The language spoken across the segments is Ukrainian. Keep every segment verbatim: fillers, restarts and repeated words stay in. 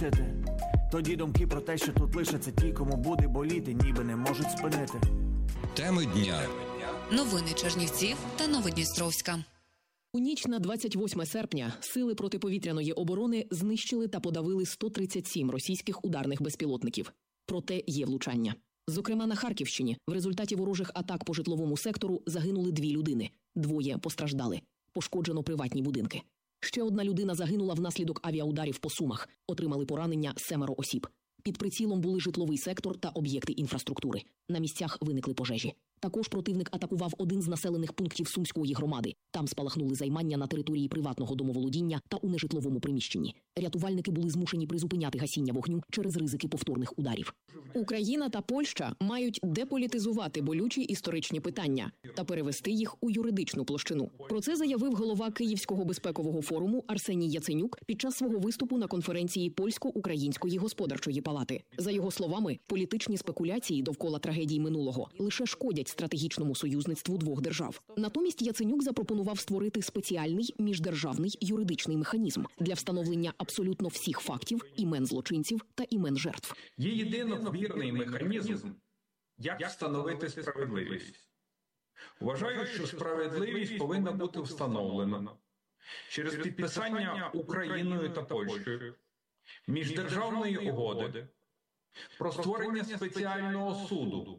лишити. Тоді думки про те, що тут лишаться ті, кому буде боліти, ніби не можуть спинити. Теми дня. Новини Чернівців та Новодністровська. У ніч на двадцять восьме серпня сили протиповітряної оборони знищили та подавили сто тридцять сім російських ударних безпілотників. Проте є влучання. Зокрема, на Харківщині в результаті ворожих атак по житловому сектору загинули дві людини. Двоє постраждали. Пошкоджено приватні будинки. Ще одна людина загинула внаслідок авіаударів по Сумах. Отримали поранення семеро осіб. Під прицілом були житловий сектор та об'єкти інфраструктури. На місцях виникли пожежі. Також противник атакував один з населених пунктів Сумської громади. Там спалахнули займання на території приватного домоволодіння та у нежитловому приміщенні. Рятувальники були змушені призупиняти гасіння вогню через ризики повторних ударів. Україна та Польща мають деполітизувати болючі історичні питання та перевести їх у юридичну площину. Про це заявив голова Київського безпекового форуму Арсеній Яценюк під час свого виступу на конференції Польсько-Української господарчої палати. За його словами, політичні спекуляції довкола трагедій минулого лише шкодять стратегічному союзництву двох держав. Натомість Яценюк запропонував створити спеціальний міждержавний юридичний механізм для встановлення абсолютно всіх фактів, імен злочинців та імен жертв. Є єдиновірний механізм, як встановити справедливість. Вважаю, що справедливість повинна бути встановлена через підписання Україною та Польщею міждержавної угоди про створення спеціального суду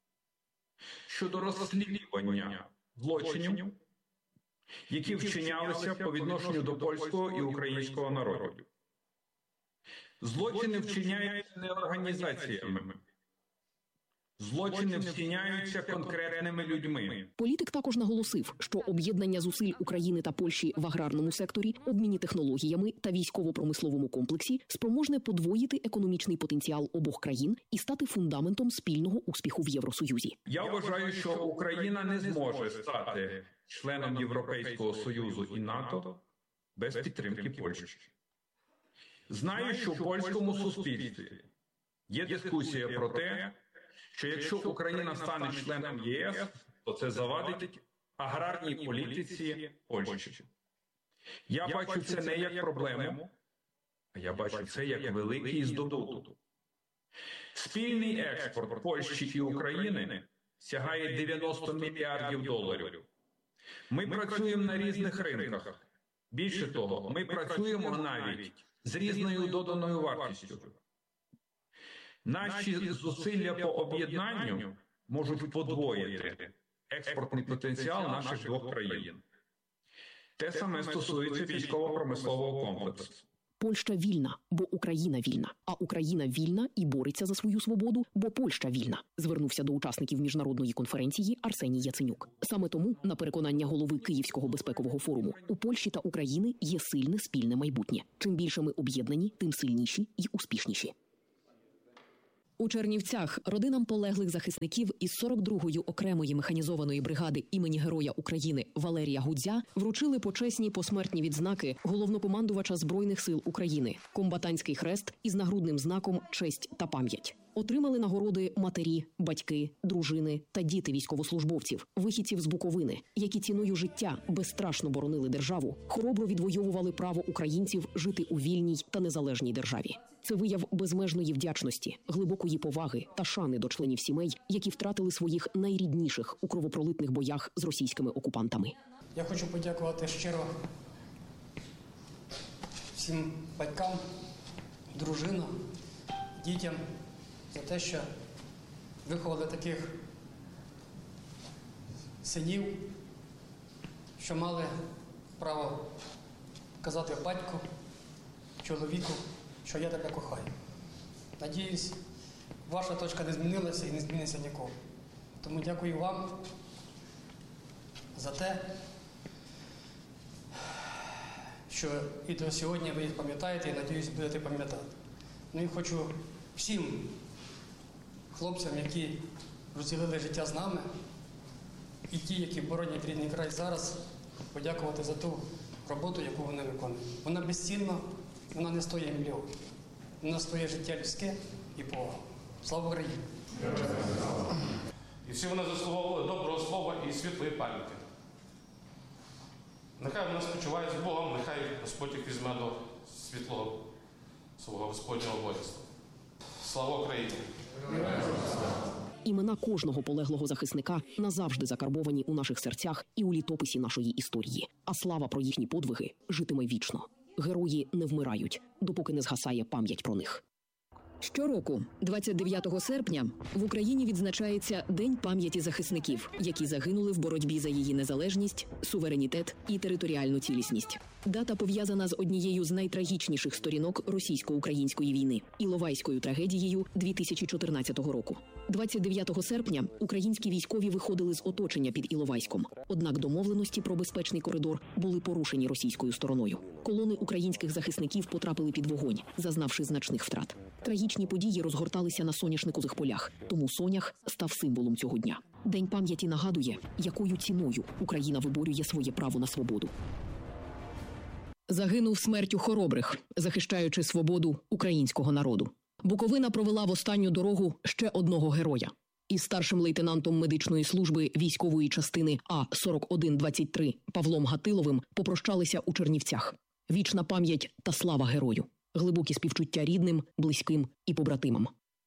щодо розслідування злочинів, які вчинялися по відношенню до польського і українського народів. Злочини вчиняються не організаціями. Злочини вчиняються конкретними людьми. Політик також наголосив, що об'єднання зусиль України та Польщі в аграрному секторі, обміні технологіями та військово-промисловому комплексі спроможне подвоїти економічний потенціал обох країн і стати фундаментом спільного успіху в Євросоюзі. Я вважаю, що Україна не зможе стати членом Європейського Союзу і НАТО без підтримки Польщі. Знаю, що в польському суспільстві є дискусія про те, що якщо Україна стане членом ЄС, то це завадить аграрній політиці Польщі. Я бачу це не як проблему, а я бачу це як великий здобуток. Спільний експорт Польщі і України сягає дев'яносто мільярдів доларів. Ми працюємо на різних ринках. Більше того, ми працюємо навіть з різною доданою вартістю. Наші зусилля по об'єднанню можуть подвоїти експортний потенціал наших двох країн. Те саме стосується військово-промислового комплексу. Польща вільна, бо Україна вільна. А Україна вільна і бореться за свою свободу, бо Польща вільна. Звернувся до учасників міжнародної конференції Арсеній Яценюк. Саме тому, на переконання голови Київського безпекового форуму, у Польщі та України є сильне спільне майбутнє. Чим більше ми об'єднані, тим сильніші і успішніші. У Чернівцях родинам полеглих захисників із сорок другої окремої механізованої бригади імені Героя України Валерія Гудзя вручили почесні посмертні відзнаки головнокомандувача Збройних сил України, комбатантський хрест із нагрудним знаком «Честь та пам'ять». Отримали нагороди матері, батьки, дружини та діти військовослужбовців, вихідців з Буковини, які ціною життя безстрашно боронили державу, хоробро відвоювали право українців жити у вільній та незалежній державі. Це вияв безмежної вдячності, глибокої поваги та шани до членів сімей, які втратили своїх найрідніших у кровопролитних боях з російськими окупантами. Я хочу подякувати щиро всім батькам, дружинам, дітям за те, що виховали таких синів, що мали право казати батьку, чоловіку, що я тебе кохаю. Надіюсь, ваша точка не змінилася і не зміниться ніколи. Тому дякую вам за те, що і до сьогодні ви їх пам'ятаєте, і, надіюсь, будете пам'ятати. Ну і хочу всім хлопцям, які розділили життя з нами, і ті, які боронять рідний край зараз, подякувати за ту роботу, яку вони виконують. Вона безцінна, вона не стоїть мільйон. Вона стоїть життя людське і повага. Слава Україні! І всі вони заслуговували доброго слова і світлої пам'яті. Нехай вони спочивають з Богом, нехай Господь їх візьме до світлого свого Господнього воїнства. Слава Україні! Імена кожного полеглого захисника назавжди закарбовані у наших серцях і у літописі нашої історії. А слава про їхні подвиги житиме вічно. Герої не вмирають, допоки не згасає пам'ять про них. Щороку, двадцять дев'ятого серпня, в Україні відзначається День пам'яті захисників, які загинули в боротьбі за її незалежність, суверенітет і територіальну цілісність. Дата пов'язана з однією з найтрагічніших сторінок російсько-української війни – Іловайською трагедією дві тисячі чотирнадцятого року. двадцять дев'ятого серпня українські військові виходили з оточення під Іловайськом. Однак домовленості про безпечний коридор були порушені російською стороною. Колони українських захисників потрапили під вогонь, зазнавши значних втрат. Трагічні події розгорталися на соняшникових полях, тому сонях став символом цього дня. День пам'яті нагадує, якою ціною Україна виборює своє право на свободу. Загинув смертю хоробрих, захищаючи свободу українського народу. Буковина провела в останню дорогу ще одного героя. Із старшим лейтенантом медичної служби військової частини А сорок один двадцять три Павлом Гатиловим попрощалися у Чернівцях. Вічна пам'ять та слава герою. Глибокі співчуття рідним, близьким і побратимам.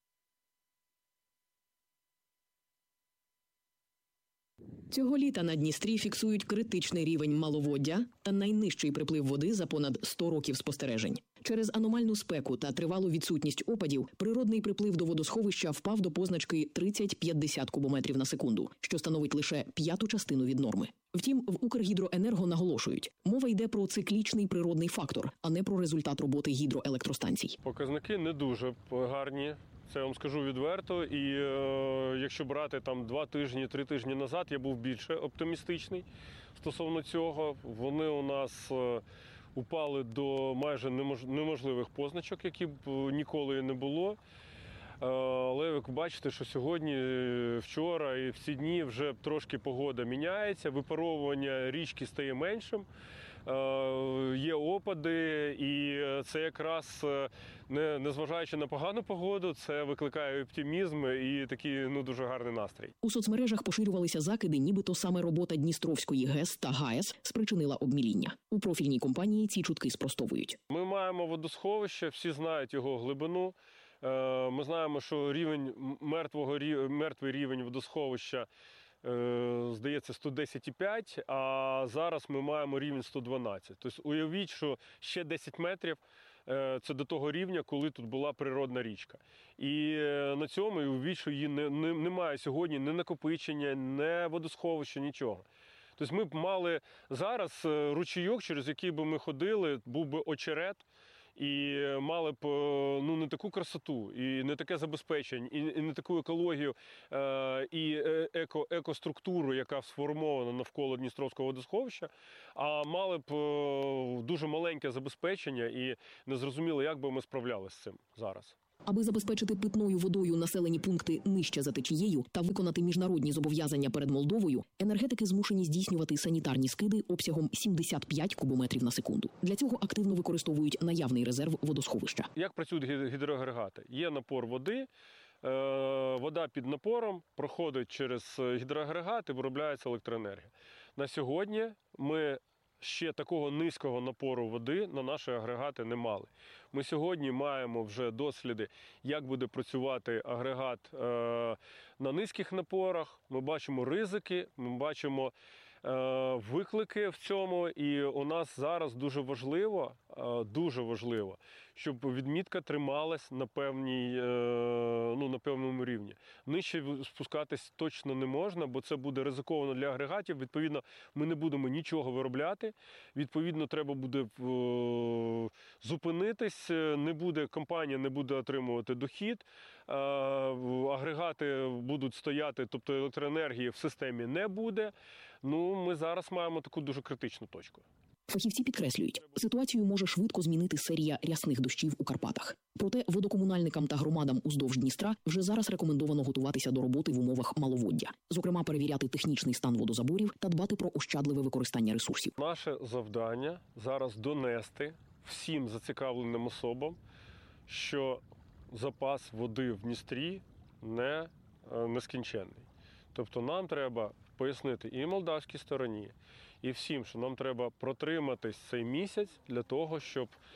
Цього літа на Дністрі фіксують критичний рівень маловоддя та найнижчий приплив води за понад сто років спостережень. Через аномальну спеку та тривалу відсутність опадів природний приплив до водосховища впав до позначки тридцять - п'ятдесят кубометрів на секунду, що становить лише п'яту частину від норми. Втім, в Укргідроенерго наголошують, мова йде про циклічний природний фактор, а не про результат роботи гідроелектростанцій. Показники не дуже гарні. Це я вам скажу відверто, і е, якщо брати там два тижні, три тижні назад, я був більше оптимістичний стосовно цього. Вони у нас е, упали до майже немож, неможливих позначок, які б ніколи не було. Е, але ви бачите, що сьогодні, вчора і всі дні вже трошки погода міняється, випаровування річки стає меншим. Є опади, і це якраз, не, незважаючи на погану погоду, це викликає оптимізм і такий ну, дуже гарний настрій. У соцмережах поширювалися закиди, нібито саме робота Дністровської ГЕС та ГАЕС спричинила обміління. У профільній компанії ці чутки спростовують. Ми маємо водосховище, всі знають його глибину. Ми знаємо, що рівень мертвого, мертвий рівень водосховища здається, сто десять цілих п'ять десятих, а зараз ми маємо рівень сто дванадцять. Тобто уявіть, що ще десять метрів – це до того рівня, коли тут була природна річка. І на цьому уявіть, що її не, не, немає сьогодні ні накопичення, ні водосховища, нічого. Тобто ми б мали зараз ручійок, через який би ми ходили, був би очерет, і мали б ну, не таку красоту, і не таке забезпечення, і, і не таку екологію, е, і еко, екоструктуру, яка сформована навколо Дністровського водосховища, а мали б е, дуже маленьке забезпечення і не зрозуміло, як би ми справлялися з цим зараз. Аби забезпечити питною водою населені пункти нижче за течією та виконати міжнародні зобов'язання перед Молдовою, енергетики змушені здійснювати санітарні скиди обсягом сімдесят п'ять кубометрів на секунду. Для цього активно використовують наявний резерв водосховища. Як працюють гідроагрегати? Є напор води, вода під напором проходить через гідроагрегат і виробляється електроенергія. На сьогодні ми ще такого низького напору води на наші агрегати не мали. Ми сьогодні маємо вже досліди, як буде працювати агрегат е, на низьких напорах. Ми бачимо ризики, ми бачимо е, виклики в цьому. І у нас зараз дуже важливо, е, дуже важливо, щоб відмітка трималась на, певній, е, ну, на певному рівні. Нижче спускатись точно не можна, бо це буде ризиковано для агрегатів. Відповідно, ми не будемо нічого виробляти. Відповідно, треба буде е, зупинитись, не буде, компанія не буде отримувати дохід, е, агрегати будуть стояти, тобто електроенергії в системі не буде. Ну, ми зараз маємо таку дуже критичну точку. Фахівці підкреслюють, ситуацію може швидко змінити серія рясних дощів у Карпатах. Проте водокомунальникам та громадам уздовж Дністра вже зараз рекомендовано готуватися до роботи в умовах маловоддя. Зокрема, перевіряти технічний стан водозаборів та дбати про ощадливе використання ресурсів. Наше завдання зараз донести всім зацікавленим особам, що запас води в Дністрі не нескінченний. Тобто нам треба пояснити і молдавській стороні, і всім, що нам треба протриматись цей місяць для того, щоб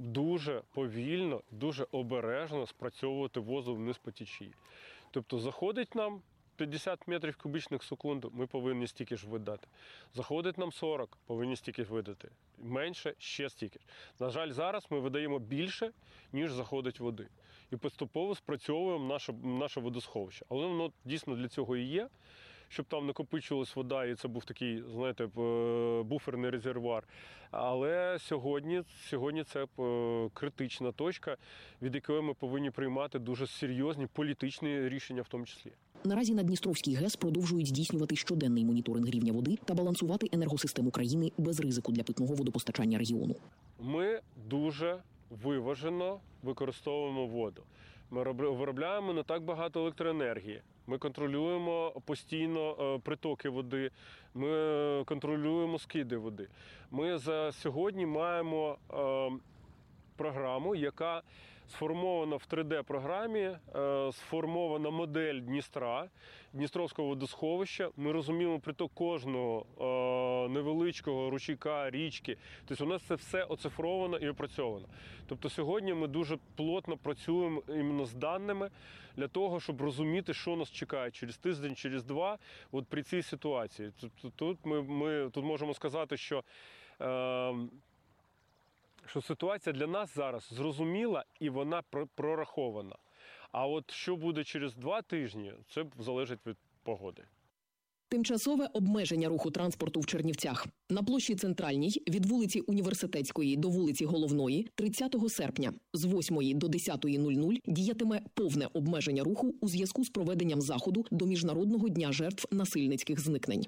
дуже повільно, дуже обережно спрацьовувати воду вниз по течії. Тобто заходить нам п'ятдесят метрів кубічних в секунду, ми повинні стільки ж видати. Заходить нам сорок, повинні стільки ж видати. Менше, ще стільки ж. На жаль, зараз ми видаємо більше, ніж заходить води. І поступово спрацьовуємо наше, наше водосховище. Але воно дійсно для цього і є, щоб там накопичувалась вода, і це був такий, знаєте, буферний резервуар. Але сьогодні, сьогодні це критична точка, від якої ми повинні приймати дуже серйозні політичні рішення в тому числі. Наразі на Дністровській ГЕС продовжують здійснювати щоденний моніторинг рівня води та балансувати енергосистему країни без ризику для питного водопостачання регіону. Ми дуже виважено використовуємо воду. Ми виробляємо не так багато електроенергії. Ми контролюємо постійно притоки води, ми контролюємо скиди води. Ми за сьогодні маємо програму, яка сформована в три де-програмі, сформована модель Дністра, Дністровського водосховища. Ми розуміємо приток кожного невеличкого ручейка, річки. Тобто у нас це все оцифровано і опрацьовано. Тобто сьогодні ми дуже плотно працюємо іменно з даними для того, щоб розуміти, що нас чекає через тиждень, через два, от при цій ситуації. Тут, тут ми, ми тут можемо сказати, що е, що ситуація для нас зараз зрозуміла і вона прорахована. А от що буде через два тижні, це залежить від погоди. Тимчасове обмеження руху транспорту в Чернівцях. На площі Центральній від вулиці Університетської до вулиці Головної тридцятого серпня з восьмої до десятої нуль нуль діятиме повне обмеження руху у зв'язку з проведенням заходу до Міжнародного дня жертв насильницьких зникнень.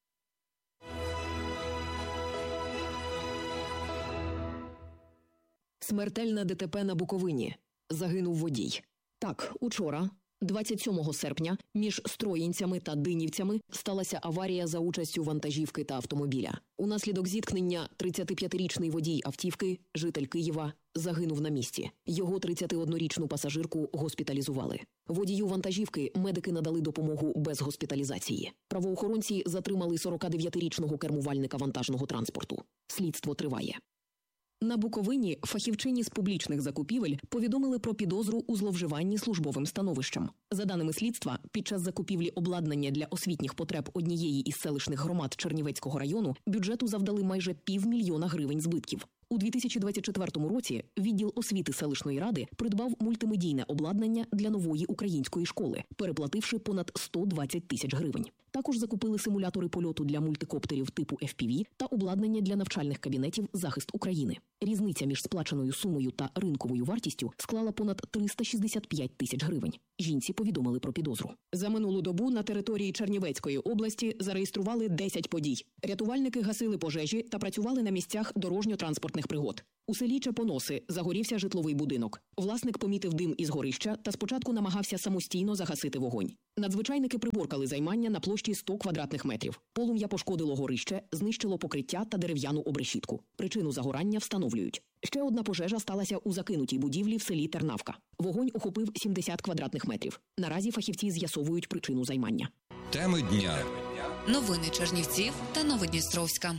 Смертельне ДТП на Буковині. Загинув водій. Так, учора, двадцять сьомого серпня, між Строїнцями та Динівцями сталася аварія за участю вантажівки та автомобіля. Унаслідок зіткнення тридцятип'ятирічний водій автівки, житель Києва, загинув на місці. Його тридцятиоднорічну пасажирку госпіталізували. Водію вантажівки медики надали допомогу без госпіталізації. Правоохоронці затримали сорокадев'ятирічного кермувальника вантажного транспорту. Слідство триває. На Буковині фахівчині з публічних закупівель повідомили про підозру у зловживанні службовим становищем. За даними слідства, під час закупівлі обладнання для освітніх потреб однієї із селищних громад Чернівецького району бюджету завдали майже півмільйона гривень збитків. У дві тисячі двадцять четвертому році відділ освіти селищної ради придбав мультимедійне обладнання для нової української школи, переплативши понад сто двадцять тисяч гривень. Також закупили симулятори польоту для мультикоптерів типу еф пі ві та обладнання для навчальних кабінетів «Захист України». Різниця між сплаченою сумою та ринковою вартістю склала понад триста шістдесят п'ять тисяч гривень. Жінці повідомили про підозру. За минулу добу на території Чернівецької області зареєстрували десять подій. Рятувальники гасили пожежі та працювали на місцях дорожньо-транспортних пригод. У селі Чепоноси загорівся житловий будинок. Власник помітив дим із горища та спочатку намагався самостійно загасити вогонь. Надзвичайники приборкали займання на площі сто квадратних метрів. Полум'я пошкодило горище, знищило покриття та дерев'яну обрешітку. Причину загорання встановлюють. Ще одна пожежа сталася у закинутій будівлі в селі Тернавка. Вогонь охопив сімдесят квадратних метрів. Наразі фахівці з'ясовують причину займання. Теми дня. Новини Чернівців та Новодністровська.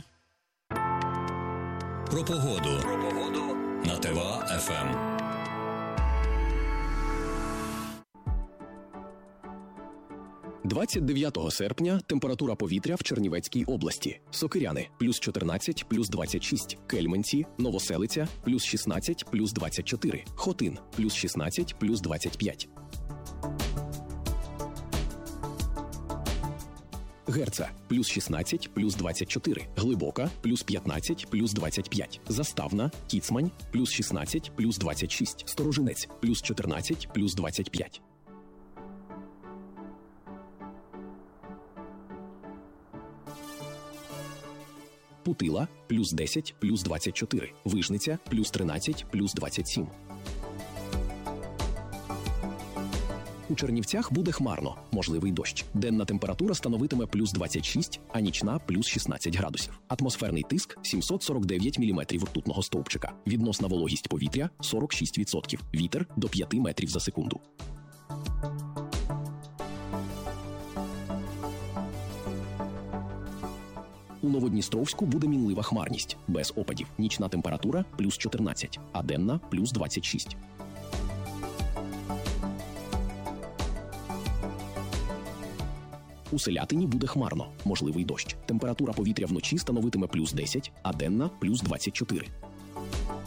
Про погоду. Про погоду на ТВА еф ем. двадцять дев'ятого серпня температура повітря в Чернівецькій області. Сокиряни – плюс чотирнадцять, плюс двадцять шість. Кельменці, Новоселиця – плюс шістнадцять, плюс двадцять чотири. Хотин – плюс шістнадцять, плюс двадцять п'ять. Герца – плюс шістнадцять, плюс двадцять чотири. Глибока – плюс п'ятнадцять, плюс двадцять п'ять. Заставна, Кіцмань – плюс шістнадцять, плюс двадцять шість. Сторожинець – плюс чотирнадцять, плюс двадцять п'ять. Путила – плюс десять, плюс двадцять чотири. Вишниця – плюс тринадцять, плюс двадцять сім. У Чернівцях буде хмарно, можливий дощ. Денна температура становитиме плюс двадцять шість, а нічна – плюс шістнадцять градусів. Атмосферний тиск – сімсот сорок дев'ять міліметрів ртутного стовпчика. Відносна вологість повітря – сорок шість відсотків. Вітер – до п'ять метрів за секунду. У У Новодністровську буде мінлива хмарність, без опадів. Нічна температура – плюс чотирнадцять, а денна – плюс двадцять шість. У Селятині буде хмарно, можливий дощ. Температура повітря вночі становитиме плюс десять, а денна – плюс двадцять чотири.